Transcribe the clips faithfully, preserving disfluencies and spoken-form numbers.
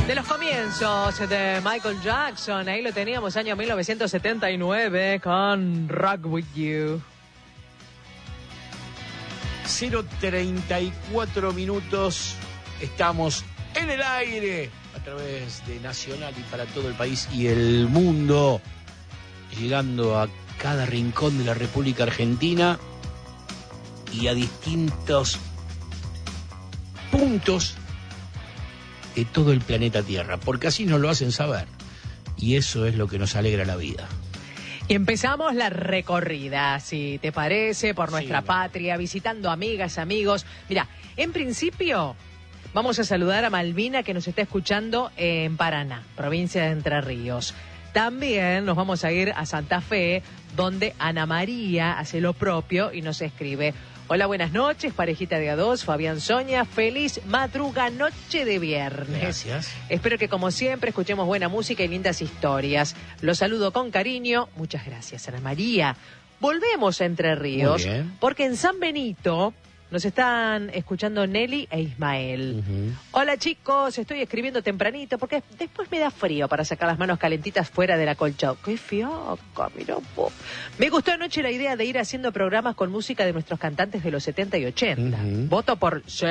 De los comienzos de Michael Jackson, ahí lo teníamos, año mil novecientos setenta y nueve, con Rock With You. cero treinta y cuatro minutos, estamos en el aire a través de Nacional y para todo el país y el mundo, llegando a cada rincón de la República Argentina y a distintos puntos de todo el planeta Tierra, porque así nos lo hacen saber, y eso es lo que nos alegra la vida. Y empezamos la recorrida, si te parece, por nuestra sí, patria, visitando amigas, amigos. Mira, en principio vamos a saludar a Malvina, que nos está escuchando en Paraná, provincia de Entre Ríos. También nos vamos a ir a Santa Fe, donde Ana María hace lo propio y nos escribe: hola, buenas noches, parejita de A dos, Fabián Sonia, feliz madruga noche de viernes. Gracias. Espero que como siempre escuchemos buena música y lindas historias. Los saludo con cariño. Muchas gracias, Ana María. Volvemos a Entre Ríos, porque en San Benito nos están escuchando Nelly e Ismael. Uh-huh. Hola chicos, estoy escribiendo tempranito porque después me da frío para sacar las manos calentitas fuera de la colcha. ¡Qué fiaca, mirá vos! Me gustó anoche la idea de ir haciendo programas con música de nuestros cantantes de los setenta y ochenta. Uh-huh. Voto por... Sí.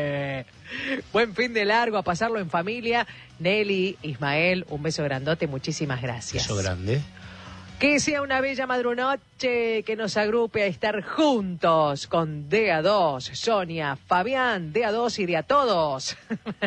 Buen fin de largo, a pasarlo en familia. Nelly, Ismael, un beso grandote, muchísimas gracias. Beso grande. Que sea una bella madrunoche que nos agrupe a estar juntos con D A dos, Sonia, Fabián, D A dos y de a todos.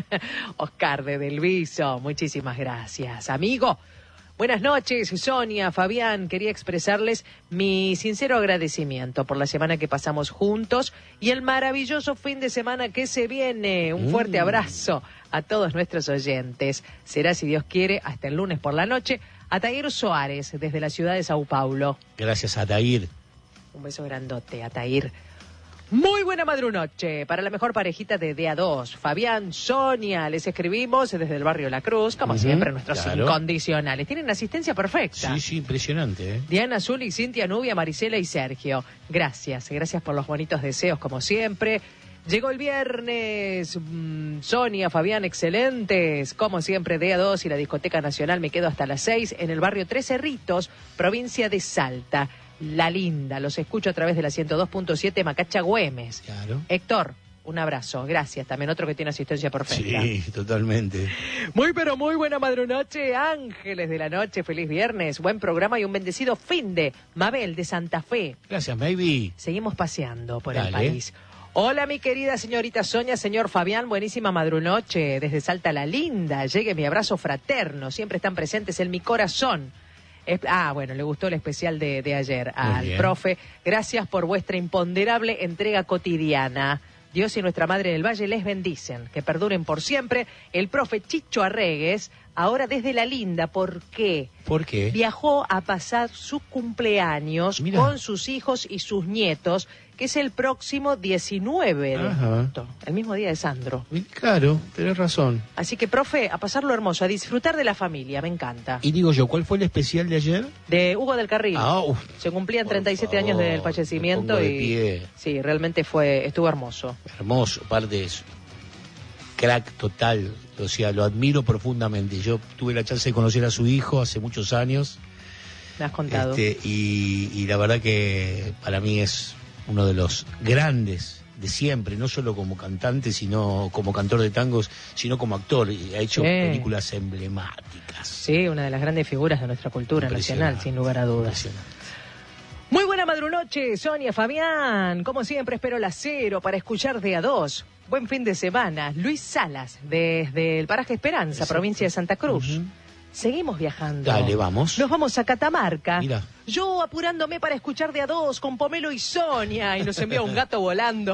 Oscar de Delviso, muchísimas gracias. Amigo, buenas noches, Sonia, Fabián, quería expresarles mi sincero agradecimiento por la semana que pasamos juntos y el maravilloso fin de semana que se viene. Un fuerte mm. abrazo a todos nuestros oyentes. Será, si Dios quiere, hasta el lunes por la noche. Atair Soares, desde la ciudad de Sao Paulo. Gracias, Atair. Un beso grandote, Atair. Muy buena madrunoche para la mejor parejita de D A dos. Fabián, Sonia, les escribimos desde el barrio La Cruz, como uh-huh, siempre, nuestros claro. incondicionales. Tienen asistencia perfecta. Sí, sí, impresionante, ¿eh? Diana, Zuli, Cintia, Nubia, Marisela y Sergio. Gracias, gracias por los bonitos deseos, como siempre. Llegó el viernes, mm, Sonia, Fabián, excelentes. Como siempre, D A dos y la Discoteca Nacional. Me quedo hasta las seis en el barrio Tres Cerritos, provincia de Salta. La Linda, los escucho a través de la ciento dos punto siete Macacha Güemes. Claro. Héctor, un abrazo, gracias. También otro que tiene asistencia perfecta. Sí, totalmente. Muy, pero muy buena madrunoche, ángeles de la noche, feliz viernes, buen programa y un bendecido fin de Mabel de Santa Fe. Gracias, Maybe. Seguimos paseando por Dale. el país. Hola, mi querida señorita Sonia, señor Fabián, buenísima madrunoche, desde Salta La Linda. Llegue mi abrazo fraterno, siempre están presentes en mi corazón. Es, ah, bueno, le gustó el especial de, de ayer al profe. Gracias por vuestra imponderable entrega cotidiana. Dios y nuestra Madre del Valle les bendicen, que perduren por siempre. El profe Chicho Arregues, ahora desde La Linda, ¿por qué? ¿Por qué? Viajó a pasar su cumpleaños Mirá. con sus hijos y sus nietos, que es el próximo diecinueve de agosto, el mismo día de Sandro. Claro, tenés razón. Así que, profe, a pasarlo hermoso, a disfrutar de la familia, me encanta. Y digo yo, ¿cuál fue el especial de ayer? De Hugo del Carril. Ah, uf, Se cumplían treinta y siete años del fallecimiento de y pie. Sí, realmente fue estuvo hermoso. Hermoso, aparte es crack total, o sea, lo admiro profundamente. Yo tuve la chance de conocer a su hijo hace muchos años. Me has contado. Este, y, y la verdad que para mí es uno de los grandes de siempre, no solo como cantante, sino como cantor de tangos, sino como actor. Y ha hecho sí. películas emblemáticas. Sí, una de las grandes figuras de nuestra cultura nacional, sin lugar a dudas. Muy buena madrunoche, Sonia, Fabián. Como siempre, espero la cero para escuchar de A dos. Buen fin de semana. Luis Salas, desde el paraje Esperanza, Exacto. provincia de Santa Cruz. Uh-huh. Seguimos viajando. Dale, vamos. Nos vamos a Catamarca. Mira. Yo apurándome para escuchar de A dos con Pomelo y Sonia. Y nos envía un gato volando.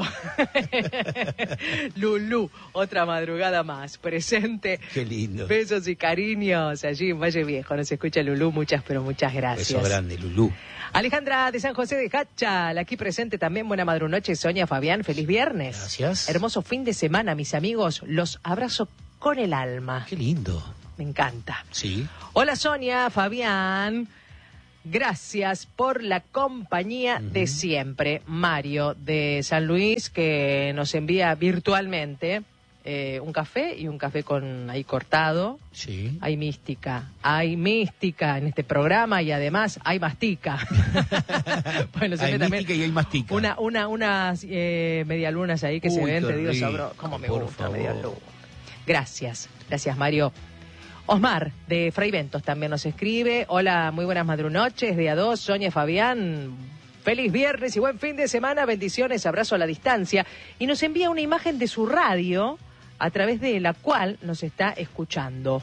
Lulú, otra madrugada más. Presente. Qué lindo. Besos y cariños allí en Valle Viejo. Nos escucha Lulú. Muchas, pero muchas gracias. Beso grande, Lulú. Alejandra de San José de Hachal, aquí presente también. Buena madrunoche, Sonia, Fabián. Feliz viernes. Gracias. Hermoso fin de semana, mis amigos. Los abrazo con el alma. Qué lindo. Me encanta. Sí. Hola, Sonia, Fabián. Gracias por la compañía uh-huh. de siempre. Mario de San Luis, que nos envía virtualmente eh, un café y un café con ahí cortado. Sí. Hay mística, hay mística en este programa y además hay mastica. Bueno, se hay ve también mística y hay mastica. Una, una, unas eh, medialunas ahí que Uy, se ven, qué te digo, rico, sabro, cómo me por gusta favor. medialuna. Gracias, gracias Mario. Osmar, de Fray Ventos, también nos escribe. Hola, muy buenas madrunoches, día dos, Sonia y Fabián. Feliz viernes y buen fin de semana, bendiciones, abrazo a la distancia. Y nos envía una imagen de su radio, a través de la cual nos está escuchando.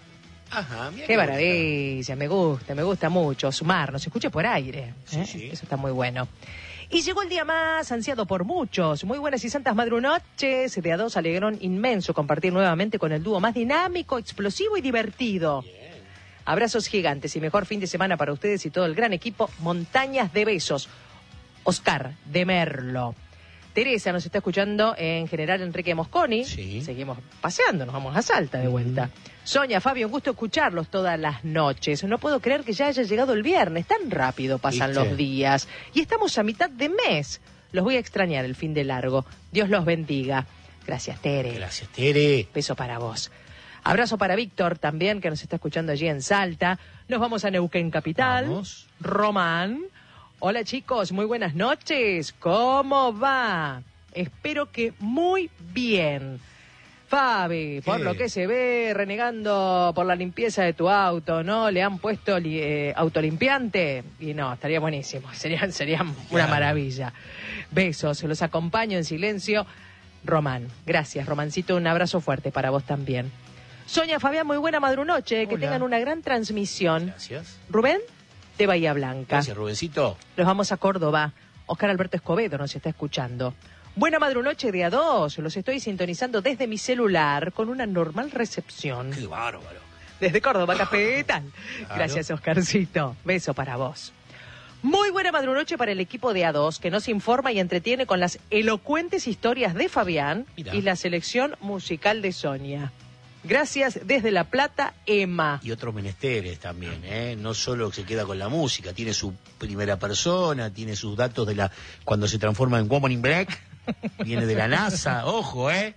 Ajá, mira Qué maravilla, me gusta, me gusta mucho. Osmar, nos escucha por aire. Sí, ¿eh? sí. Eso está muy bueno. Y llegó el día más ansiado por muchos. Muy buenas y santas madrunoches. De a dos, alegrón inmenso compartir nuevamente con el dúo más dinámico, explosivo y divertido. Bien. Abrazos gigantes y mejor fin de semana para ustedes y todo el gran equipo. Montañas de besos. Oscar de Merlo. Teresa nos está escuchando en General Enrique Mosconi. Sí. Seguimos paseando, nos vamos a Salta de vuelta. Mm. Sonia, Fabio, un gusto escucharlos todas las noches. No puedo creer que ya haya llegado el viernes. Tan rápido pasan ¿Viste? Los días. Y estamos a mitad de mes. Los voy a extrañar el fin de largo. Dios los bendiga. Gracias, Tere. Gracias, Tere. Beso para vos. Abrazo para Víctor también, que nos está escuchando allí en Salta. Nos vamos a Neuquén Capital. Vamos. Román. Hola chicos, muy buenas noches. ¿Cómo va? Espero que muy bien. Fabi, por ¿Qué? lo que se ve, renegando por la limpieza de tu auto, ¿no? ¿Le han puesto li- eh, autolimpiante? Y no, estaría buenísimo. Sería, sería una Claro. maravilla. Besos, los acompaño en silencio. Román, gracias, Romancito. Un abrazo fuerte para vos también. Sonia, Fabián, muy buena madrunoche. Que Hola. tengan una gran transmisión. Gracias. Rubén, de Bahía Blanca. Gracias, Rubencito. Nos vamos a Córdoba. Oscar Alberto Escobedo nos está escuchando. Buena madrunoche de a dos. Los estoy sintonizando desde mi celular con una normal recepción. Qué bárbaro. Desde Córdoba, capital. Claro. Gracias, Oscarcito. Beso para vos. Muy buena madrunoche para el equipo de A dos, que nos informa y entretiene con las elocuentes historias de Fabián. Mirá. Y la selección musical de Sonia. Gracias desde La Plata, Emma. Y otros menesteres también, ¿eh? No solo se queda con la música, tiene su primera persona, tiene sus datos de la cuando se transforma en Woman in Black, viene de la NASA, ojo, ¿eh?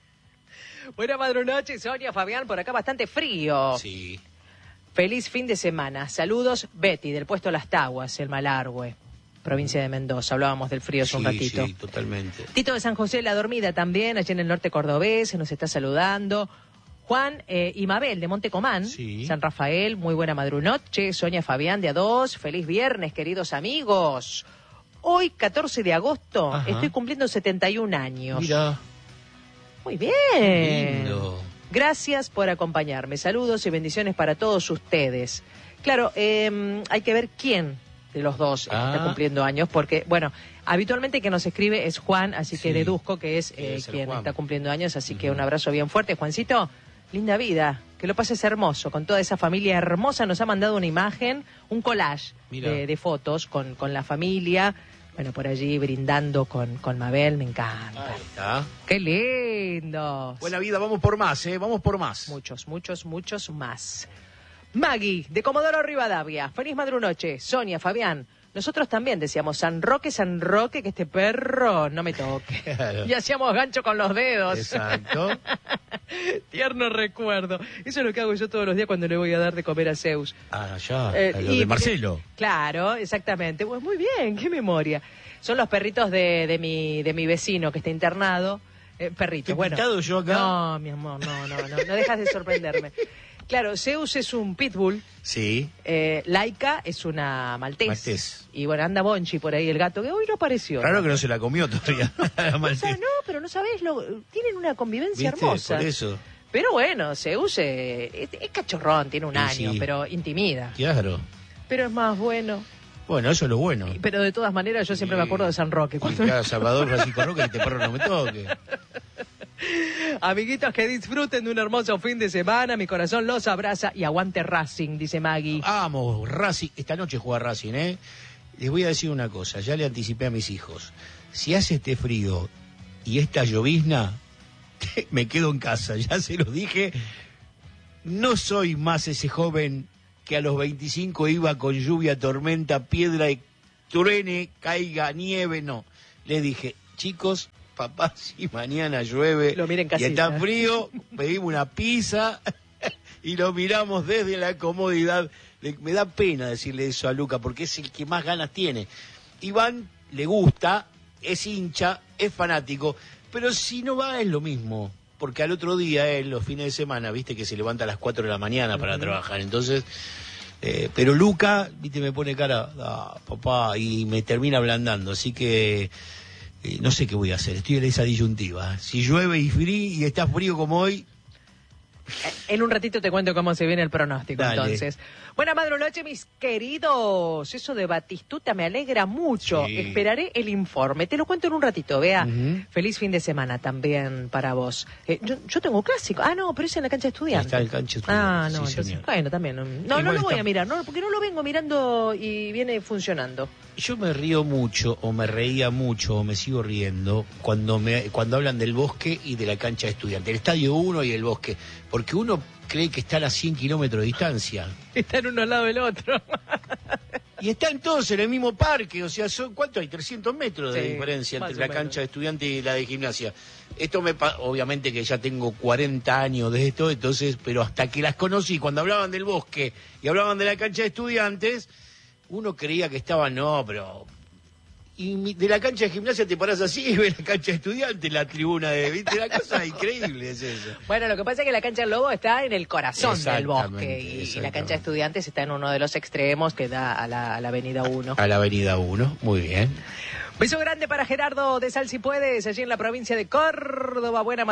Buena madrunoche, Sonia, Fabián, por acá bastante frío. Sí. Feliz fin de semana. Saludos, Betty, del puesto Las Taguas, el Malargüe, provincia de Mendoza. Hablábamos del frío hace Sí, un ratito. sí, totalmente. Tito de San José, La Dormida también, allí en el norte cordobés, nos está saludando. Juan eh, y Mabel de Montecomán, Sí. San Rafael, muy buena madrunoche. Sonia, Fabián de A dos, feliz viernes, queridos amigos. Hoy, catorce de agosto, Ajá. estoy cumpliendo setenta y un años. Mira, Muy bien. lindo. Gracias por acompañarme. Saludos y bendiciones para todos ustedes. Claro, eh, hay que ver quién de los dos Ah. está cumpliendo años, porque, bueno, habitualmente quien nos escribe es Juan, así que Sí. deduzco que es Debe eh, ser quien Juan. está cumpliendo años, así que Ujú. un abrazo bien fuerte. Juancito, linda vida, que lo pases hermoso, con toda esa familia hermosa. Nos ha mandado una imagen, un collage Mira. de, de fotos con, con la familia. Bueno, por allí brindando con, con Mabel, me encanta. Ahí está. ¡Qué lindo! Buena vida, vamos por más, ¿eh? Vamos por más. Muchos, muchos, muchos más. Maggie, de Comodoro Rivadavia. Feliz madrunoche. Sonia, Fabián. Nosotros también decíamos, San Roque, San Roque, que este perro no me toque. Claro. Y hacíamos gancho con los dedos. Exacto. Tierno recuerdo. Eso es lo que hago yo todos los días cuando le voy a dar de comer a Zeus. Ah, ya, Eh, lo y- de Marcelo. Claro, exactamente. Pues muy bien, qué memoria. Son los perritos de, de, mi, de mi vecino que está internado. Eh, perritos, ¿Qué bueno. pintado yo acá? No, mi amor, no, no, no, no dejas de sorprenderme. Claro, Zeus es un pitbull, Sí. eh, Laika es una maltés. Maltés. Y bueno, anda Bonchi por ahí, el gato, que hoy no apareció. Raro que no se la comió todavía. La O maltés. sea, no, pero no sabés, lo, tienen una convivencia ¿Viste? hermosa. Por eso. Pero bueno, Zeus eh, es, es cachorrón, tiene un Sí, año, sí. pero intimida. Claro. Pero es más bueno. Bueno, eso es lo bueno. Pero de todas maneras, yo siempre Sí. me acuerdo de San Roque. Cuando... Cada Salvador Francisco Roque, este perro no me toque. Amiguitos, que disfruten de un hermoso fin de semana. Mi corazón los abraza y aguante Racing, dice Maggie. Vamos, Racing. Esta noche juega Racing, ¿eh? Les voy a decir una cosa, ya le anticipé a mis hijos. Si hace este frío y esta llovizna, me quedo en casa, ya se lo dije. No soy más ese joven que a los veinticinco iba con lluvia, tormenta, piedra y truene, caiga, nieve, no. Les dije, chicos, papá, si mañana llueve lo miren y está frío, pedimos una pizza y lo miramos desde la comodidad. Le, me da pena decirle eso a Luca, porque es el que más ganas tiene. Iván le gusta, es hincha, es fanático, pero si no va es lo mismo, porque al otro día, él, los fines de semana, viste que se levanta a las cuatro de la mañana para uh-huh. trabajar, entonces... Eh, pero Luca, viste, me pone cara, ah, papá, y me termina ablandando, así que eh, no sé qué voy a hacer, estoy en esa disyuntiva. Si llueve y frío y está frío como hoy... En un ratito te cuento cómo se viene el pronóstico. Dale. Entonces. Buena madrugada, mis queridos. Eso de Batistuta me alegra mucho. Sí. Esperaré el informe. Te lo cuento en un ratito, vea. Uh-huh. Feliz fin de semana también para vos. Eh, yo, yo tengo clásico. Ah, no, pero es en la cancha de estudiantes. Está el cancha de estudiantes. Ah, no, sí, entonces, señor. bueno, también. No, no, no lo voy está... a mirar, no, porque no lo vengo mirando y viene funcionando. Yo me río mucho, o me reía mucho, o me sigo riendo, cuando me cuando hablan del bosque y de la cancha de estudiantes. El estadio uno y el bosque. Porque uno cree que está a las cien kilómetros de distancia. Están uno al lado del otro. Y están todos en el mismo parque, o sea, son ¿cuánto hay? trescientos metros de sí, diferencia entre la menos. cancha de estudiantes y la de gimnasia. Esto me pa- obviamente que ya tengo cuarenta años de esto, entonces, pero hasta que las conocí, cuando hablaban del bosque y hablaban de la cancha de estudiantes, uno creía que estaban, no, pero... Y de la cancha de gimnasia te parás así y ves la cancha de estudiantes, la tribuna de... ¿Viste? La cosa increíble es eso. Bueno, lo que pasa es que la cancha del Lobo está en el corazón del bosque y, y la cancha de estudiantes está en uno de los extremos que da a la, a la avenida uno. A la avenida uno, muy bien. Beso grande para Gerardo de Sal Si Puedes, allí en la provincia de Córdoba. Buena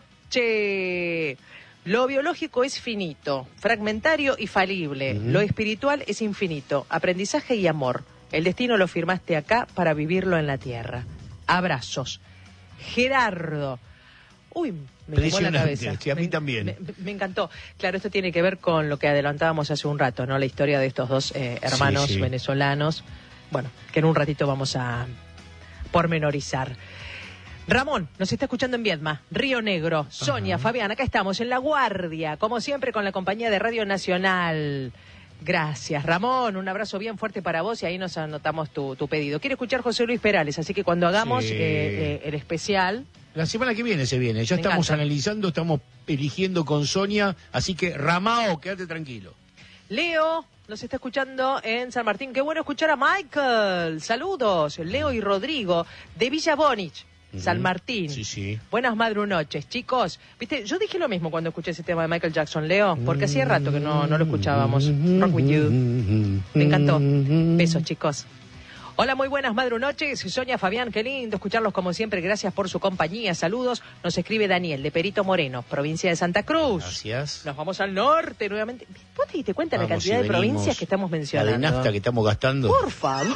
madrunoche. Lo biológico es finito, fragmentario y falible. Uh-huh. Lo espiritual es infinito, aprendizaje y amor. El destino lo firmaste acá para vivirlo en la tierra. Abrazos. Gerardo. Uy, me quemó la cabeza. Sí, a mí me, también. Me, me encantó. Claro, esto tiene que ver con lo que adelantábamos hace un rato, ¿no? La historia de estos dos eh, hermanos sí, sí. venezolanos. Bueno, que en un ratito vamos a pormenorizar. Ramón, nos está escuchando en Viedma, Río Negro. Sonia, ajá. Fabián, acá estamos en La Guardia, como siempre con la compañía de Radio Nacional. Gracias, Ramón. Un abrazo bien fuerte para vos y ahí nos anotamos tu, tu pedido. Quiere escuchar José Luis Perales, así que cuando hagamos sí. eh, eh, el especial... La semana que viene se viene. Ya Me estamos encanta. analizando, estamos eligiendo con Sonia, así que Ramao, quédate tranquilo. Leo nos está escuchando en San Martín. Qué bueno escuchar a Michael. Saludos. Leo y Rodrigo de Villa Bonich. San Martín. Sí, sí. Buenas madrunoches, chicos. Viste, yo dije lo mismo cuando escuché ese tema de Michael Jackson, Leo, porque hacía rato que no, no lo escuchábamos. Rock with you. Me encantó. Besos, chicos. Hola, muy buenas madrunoches. Sonia, Fabián, qué lindo escucharlos como siempre. Gracias por su compañía. Saludos. Nos escribe Daniel de Perito Moreno, provincia de Santa Cruz. Gracias. Nos vamos al norte nuevamente. ¿Vos te diste cuenta de la cantidad de provincias que estamos mencionando? La de nafta que estamos gastando. Por favor.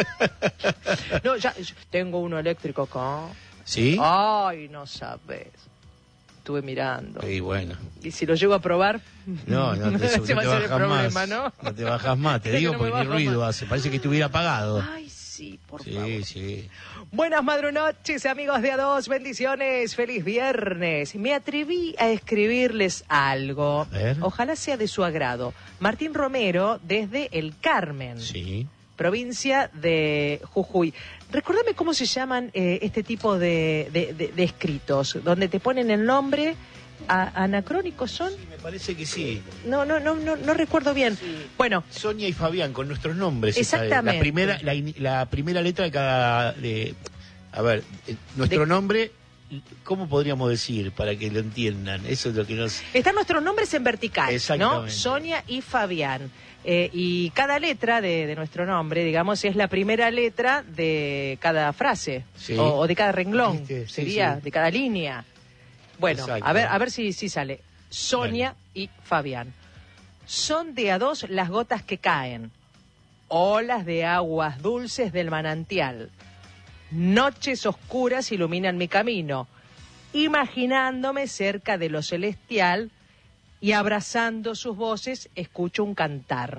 No, ya, tengo uno eléctrico acá. ¿Sí? Ay, no sabes. Estuve mirando. Y bueno. ¿Y si lo llego a probar? No, no, no te, se no va te a hacer el bajas problema, más. ¿no? No te bajas más, te digo, no porque ni ruido más. hace. Parece que estuviera apagado. Ay, sí, por sí, favor. Sí, sí. Buenas madrunoches, amigos de A dos. Bendiciones. Feliz viernes. Me atreví a escribirles algo. A ver. Ojalá sea de su agrado. Martín Romero, desde El Carmen. Sí. Provincia de Jujuy. Recordame cómo se llaman eh, este tipo de, de, de, de escritos, donde te ponen el nombre, a, anacrónicos son. Sí, me parece que sí. No, no, no, no, no recuerdo bien. Sí. Bueno, Sonia y Fabián con nuestros nombres. Exactamente. La primera, la, la primera letra de cada, de, a ver, nuestro de... nombre. ¿Cómo podríamos decir para que lo entiendan? Eso es lo que nos... Están nuestros nombres en vertical, Exactamente. ¿no? Sonia y Fabián. Eh, y cada letra de, de nuestro nombre, digamos, es la primera letra de cada frase. Sí. O, o de cada renglón, ¿Viste? sería, sí, sí. de cada línea. Bueno, Exacto. a ver, a ver si, si sale. Sonia Dale. Y Fabián. Son de a dos las gotas que caen. Olas de aguas dulces del manantial. Noches oscuras iluminan mi camino, imaginándome cerca de lo celestial y abrazando sus voces escucho un cantar.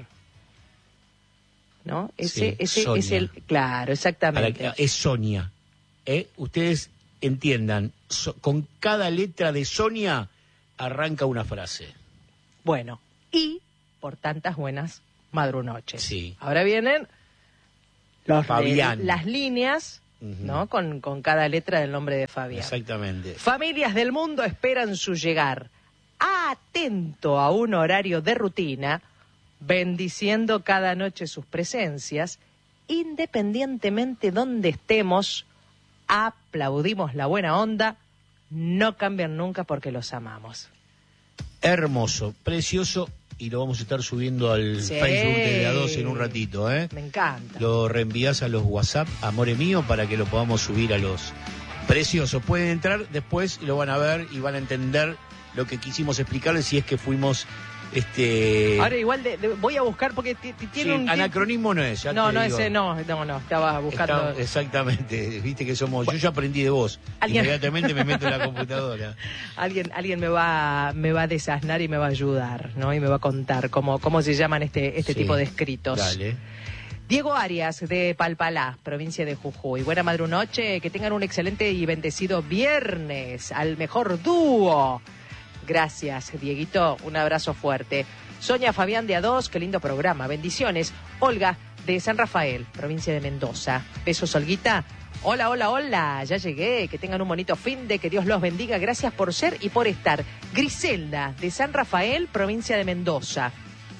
¿No? Ese, sí, ese Sonia. Es el... Claro, exactamente. La, es Sonia. ¿Eh? Ustedes entiendan, so, con cada letra de Sonia arranca una frase. Bueno, y por tantas buenas madrunoches. Sí. Ahora vienen los Fabián. las líneas uh-huh. ¿no? Con, con cada letra del nombre de Fabián. Exactamente. Familias del mundo esperan su llegar. Atento a un horario de rutina, bendiciendo cada noche sus presencias, independientemente donde estemos, aplaudimos la buena onda, no cambian nunca porque los amamos. Hermoso, precioso, y lo vamos a estar subiendo al sí. Facebook de la doce en un ratito, ¿eh? Me encanta. Lo reenvías a los WhatsApp, amore mío, para que lo podamos subir a los preciosos. Pueden entrar después y lo van a ver y van a entender lo que quisimos explicarles, si es que fuimos... Este... Ahora igual de, de, voy a buscar porque t- t- tiene sí, un... anacronismo no es, ya No, te no, digo. ese no, no, no, estaba buscando... Está, exactamente, viste que somos... Bueno, yo ya aprendí de vos, ¿alguien? Inmediatamente me meto en la computadora. Alguien alguien me va me va a desasnar y me va a ayudar, ¿no? Y me va a contar cómo, cómo se llaman este, este sí, tipo de escritos. Dale. Diego Arias, de Palpalá, provincia de Jujuy. Buena madrunoche, que tengan un excelente y bendecido viernes, al mejor dúo. Gracias, Dieguito, un abrazo fuerte. Sonia Fabián de A dos, qué lindo programa, bendiciones. Olga, de San Rafael, provincia de Mendoza. Besos, Olguita. Hola, hola, hola, ya llegué, que tengan un bonito fin de, que Dios los bendiga, gracias por ser y por estar. Griselda, de San Rafael, provincia de Mendoza.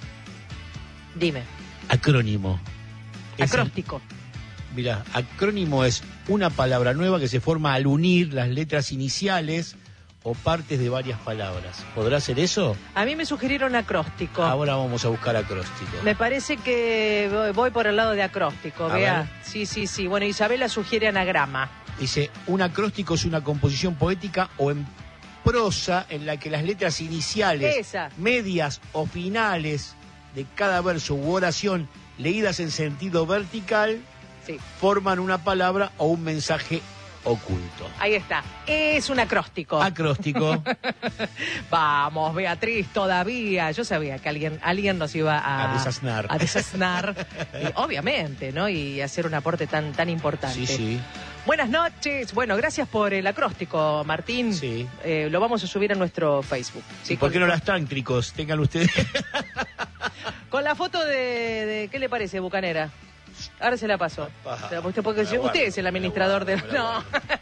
Dime. Acrónimo. Acróstico. Mira, acrónimo es una palabra nueva que se forma al unir las letras iniciales o partes de varias palabras. ¿Podrá ser eso? A mí me sugirieron acróstico. Ahora vamos a buscar acróstico. Me parece que voy, voy por el lado de acróstico, a vea. Ver. Sí, sí, sí. Bueno, Isabela sugiere anagrama. Dice, un acróstico es una composición poética o en prosa en la que las letras iniciales, Esa. medias o finales de cada verso u oración leídas en sentido vertical sí. forman una palabra o un mensaje oculto. Ahí está. Es un acróstico. Acróstico. Vamos, Beatriz, todavía. Yo sabía que alguien, alguien nos iba a... A desasnar. A desasnar. Y, obviamente, ¿no? Y hacer un aporte tan, tan importante. Sí, sí. Buenas noches. Bueno, gracias por el acróstico, Martín. Sí. Eh, lo vamos a subir a nuestro Facebook. ¿Sí? ¿Y por qué con... no las tántricos? Tengan ustedes. Con la foto de, de... ¿Qué le parece, Bucanera? Ahora se la paso. Usted, porque guardo, usted es el administrador guardo, del... No.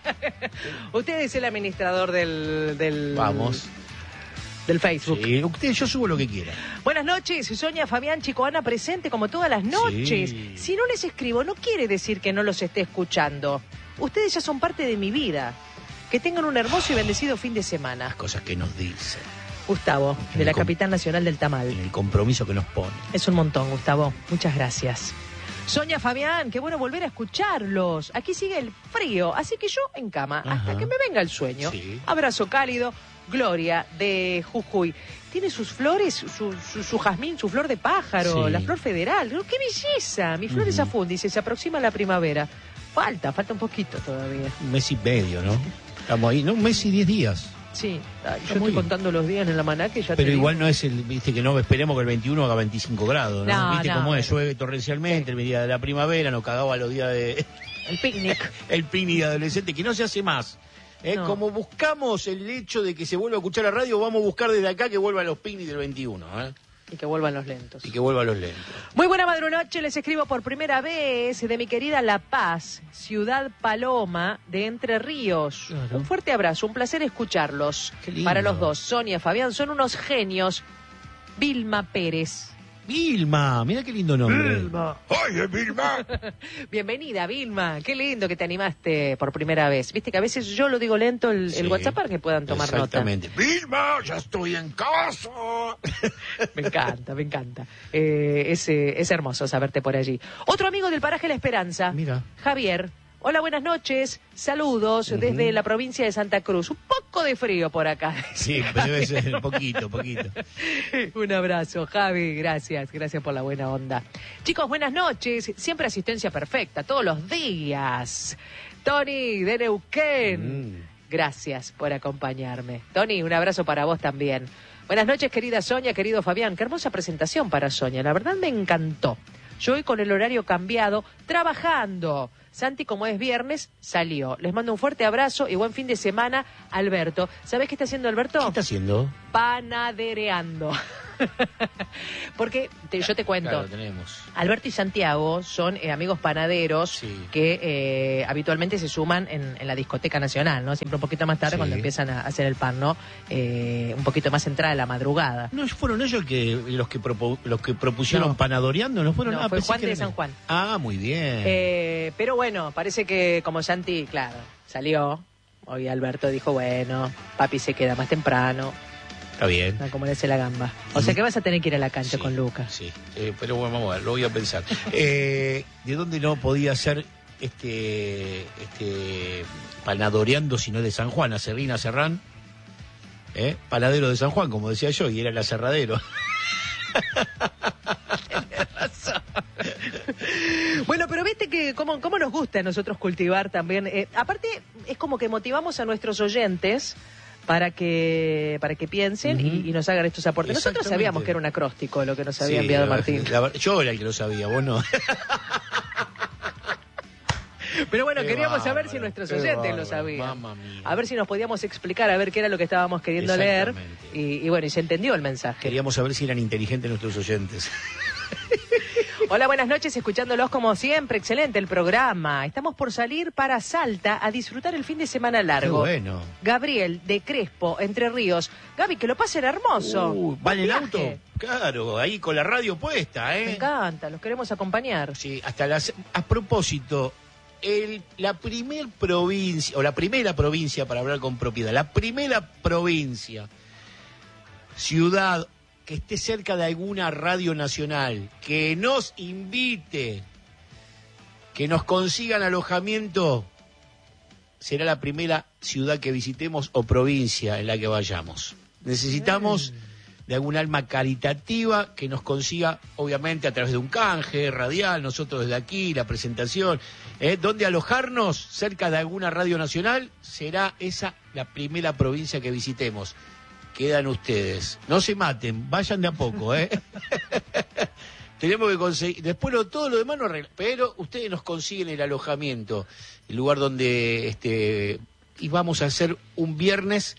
Usted es el administrador del... del... Vamos. Del Facebook. Sí, usted, yo subo lo que quiera. Buenas noches, Sonia, Fabián, Chico, Ana, presente como todas las noches. Sí. Si no les escribo, no quiere decir que no los esté escuchando. Ustedes ya son parte de mi vida. Que tengan un hermoso y bendecido fin de semana. Las cosas que nos dicen. Gustavo, En de la com- capital nacional del Tamal. En el compromiso que nos pone. Es un montón, Gustavo. Muchas gracias. Sonia, Fabián, qué bueno volver a escucharlos. Aquí sigue el frío, así que yo en cama, Ajá. hasta que me venga el sueño. Sí. Abrazo cálido. Gloria, de Jujuy. Tiene sus flores, su, su, su jazmín, su flor de pájaro, Sí. la flor federal. ¡Qué belleza! Mi flor es Ujú. afún, dice, se aproxima la primavera. Falta, falta un poquito todavía. Un mes y medio, ¿no? Estamos ahí, ¿no? Un mes y diez días. Sí, ay, yo Está estoy muy bien. contando los días en el almanaque, ya te Pero digo. igual no es el, viste que no esperemos que el veintiuno haga veinticinco grados, ¿no? No, Viste no, cómo es, bueno. llueve torrencialmente, el día de la primavera, nos cagaba los días de El picnic. el picnic de adolescente, que no se hace más. ¿Eh? No. Como buscamos el hecho de que se vuelva a escuchar la radio, vamos a buscar desde acá que vuelva a los picnics del veintiuno, ¿eh? Y que vuelvan los lentos. Y que vuelva a los lentos. Muy buena madrunoche, les escribo por primera vez de mi querida La Paz, ciudad Paloma de Entre Ríos. Claro. Un fuerte abrazo, un placer escucharlos. Qué lindo. Para los dos, Sonia, Fabián, son unos genios. Vilma Pérez. Vilma, mira qué lindo nombre. Oye, Vilma. Bienvenida, Vilma. Qué lindo que te animaste por primera vez. Viste que a veces yo lo digo lento el, Sí. el WhatsApp para que puedan tomar nota. Exactamente. Vilma, ya estoy en casa. Me encanta, me encanta. Eh, es, eh, es hermoso saberte por allí. Otro amigo del paraje La Esperanza, Mira. Javier. Hola, buenas noches. Saludos Ujú. desde la provincia de Santa Cruz. Un poco de frío por acá. Sí, pero debe ser poquito, poquito. Un abrazo, Javi. Gracias, gracias por la buena onda. Chicos, buenas noches. Siempre asistencia perfecta, todos los días. Tony de Neuquén. Mm. Gracias por acompañarme. Tony, un abrazo para vos también. Buenas noches, querida Sonia, querido Fabián. Qué hermosa presentación para Sonia. La verdad me encantó. Yo hoy con el horario cambiado, trabajando. Santi, como es viernes, salió. Les mando un fuerte abrazo y buen fin de semana, Alberto. ¿Sabés qué está haciendo Alberto? ¿Qué está haciendo? Panadereando. Porque te, yo te cuento, claro, tenemos. Alberto y Santiago son eh, amigos panaderos sí. que eh, habitualmente se suman en, en la discoteca nacional, ¿no? Siempre un poquito más tarde sí. cuando empiezan a hacer el pan, ¿no? Eh, un poquito más entrada de la madrugada. ¿No fueron ellos que los que, propo, los que propusieron no. Panadoreando? ¿No fueron? No, ah, fue Juan de que San Juan. Ah, muy bien. Eh, pero bueno, parece que como Santi, claro, salió, hoy Alberto dijo, bueno, papi se queda más temprano. Está bien. No, como le hace la gamba. O sea que vas a tener que ir a la cancha sí, con Lucas. Sí, eh, pero bueno, vamos a ver, lo voy a pensar. eh, ¿De dónde no podía ser este, este panadoreando si no de San Juan? Acerrín, Serrán, ¿eh? Panadero de San Juan, como decía yo, y era el aserradero. Tienes razón. Bueno, pero viste que cómo, cómo nos gusta a nosotros cultivar también. Eh, aparte, es como que motivamos a nuestros oyentes para que para que piensen uh-huh. y, y nos hagan estos aportes. Nosotros sabíamos que era un acróstico lo que nos había sí, enviado Martín. La, yo era el que lo sabía, vos no. Pero bueno, qué queríamos bárbaro, saber si nuestros oyentes bárbaro, lo sabían. Mamma mía. A ver si nos podíamos explicar, a ver qué era lo que estábamos queriendo leer. Y, y bueno, y se entendió el mensaje. Queríamos saber si eran inteligentes nuestros oyentes. Hola, buenas noches, escuchándolos como siempre. Excelente el programa. Estamos por salir para Salta a disfrutar el fin de semana largo. Qué bueno. Gabriel, de Crespo, Entre Ríos. Gaby, que lo pasen hermoso. Uh, ¿Van en auto? Claro, ahí con la radio puesta, ¿eh? Me encanta, los queremos acompañar. Sí, hasta las... A propósito, el, la primer provincia, o la primera provincia, para hablar con propiedad, la primera provincia, ciudad que esté cerca de alguna radio nacional, que nos invite, que nos consigan alojamiento, será la primera ciudad que visitemos o provincia en la que vayamos. Necesitamos mm. de algún alma caritativa que nos consiga, obviamente a través de un canje radial, nosotros desde aquí, la presentación, ¿eh? Donde alojarnos cerca de alguna radio nacional, será esa la primera provincia que visitemos. Quedan ustedes. No se maten, vayan de a poco, ¿eh? Tenemos que conseguir... Después lo, todo lo demás no arregla. Pero ustedes nos consiguen el alojamiento, el lugar donde... este y vamos a hacer un viernes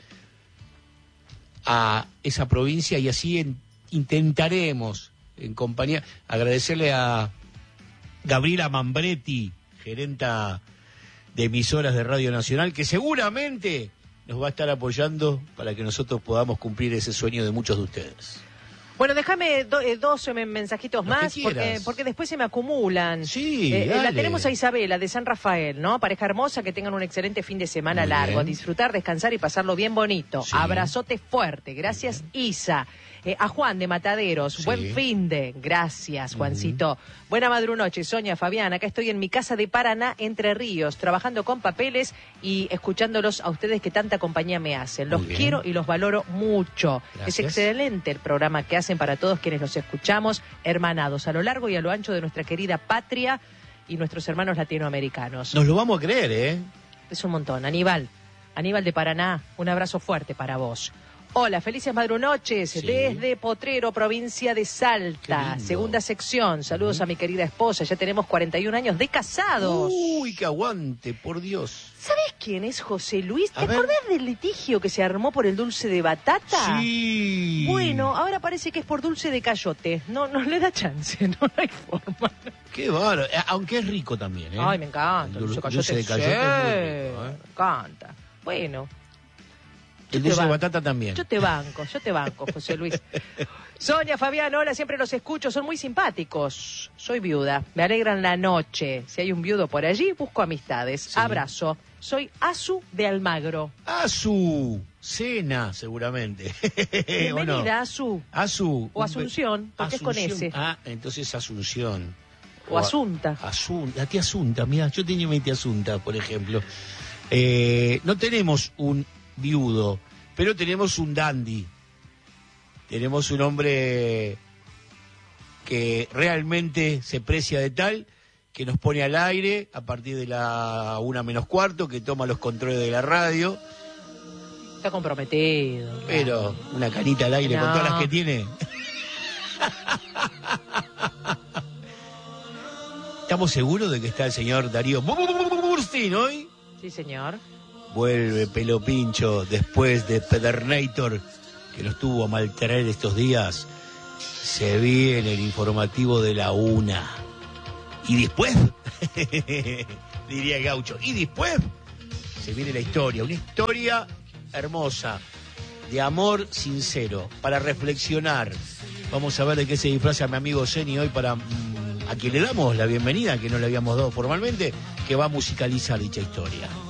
a esa provincia y así en, intentaremos, en compañía... Agradecerle a Gabriela Mambretti, gerenta de emisoras de Radio Nacional, que seguramente... nos va a estar apoyando para que nosotros podamos cumplir ese sueño de muchos de ustedes. Bueno, déjame do, eh, dos mensajitos Los más, porque, porque después se me acumulan. Sí, eh, dale. La tenemos a Isabela, de San Rafael, ¿no? Pareja hermosa, que tengan un excelente fin de semana Muy largo. Bien. Disfrutar, descansar y pasarlo bien bonito. Sí. Abrazote fuerte. Gracias, Isa. Eh, a Juan, de Mataderos. Sí. Buen fin de. Gracias, Juancito. Uh-huh. Buena madrunoche, Sonia, Fabián. Acá estoy en mi casa de Paraná, Entre Ríos, trabajando con papeles y escuchándolos a ustedes que tanta compañía me hacen. Los quiero y los valoro mucho. Gracias. Es excelente el programa que hacen para todos quienes los escuchamos, hermanados a lo largo y a lo ancho de nuestra querida patria y nuestros hermanos latinoamericanos. Nos lo vamos a creer, ¿eh? Es un montón. Aníbal, Aníbal de Paraná, un abrazo fuerte para vos. Hola, felices madrunoches, sí. Desde Potrero, provincia de Salta, segunda sección. Saludos uh-huh. a mi querida esposa, ya tenemos cuarenta y un años de casados. Uy, que aguante, por Dios. ¿Sabes quién es José Luis? ¿Te acordás del litigio que se armó por el dulce de batata? Sí. Bueno, ahora parece que es por dulce de cayote. No, no le da chance, no hay forma. Qué bárbaro, aunque es rico también, ¿eh? Ay, me encanta. El dulce, dulce, dulce de cayote sí. es muy rico, ¿eh? Me encanta. Bueno. El dulce de batata también. Yo te banco, yo te banco, José Luis. Sonia, Fabián, hola, siempre los escucho, son muy simpáticos. Soy viuda, me alegran la noche. Si hay un viudo por allí, busco amistades. Sí. Abrazo. Soy Azu de Almagro. Azu, cena, seguramente. Bienvenida, no? Azu. Azu. O Asunción, porque Asunción. Es con S. Ah, entonces Asunción. O, o Asunta. Asunta, la tía Asunta, mira, yo tenía mi tía Asunta, por ejemplo. Eh, no tenemos un viudo, pero tenemos un dandy. Tenemos un hombre que realmente se precia de tal, que nos pone al aire a partir de la una menos cuarto, que toma los controles de la radio. Está comprometido. Pero claro. Una canita al aire no. Con todas las que tiene. ¿Estamos seguros de que está el señor Darío Burstin hoy? Sí, señor. Vuelve Pelo Pincho después de Pedernator, que nos tuvo a maltraer estos días. Se viene el informativo de la una. Y después, diría Gaucho, y después se viene la historia, una historia hermosa, de amor sincero, para reflexionar. Vamos a ver de qué se disfraza mi amigo Zeni hoy para... a quien le damos la bienvenida, que no le habíamos dado formalmente, que va a musicalizar dicha historia.